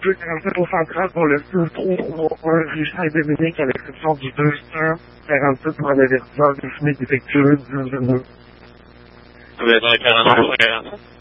247 au central pour le 6331 rue Saint-Dominique à l'exception du 247 pour un avertisseur défini défectueux 10 minutes. Vous êtes dans le 49 147?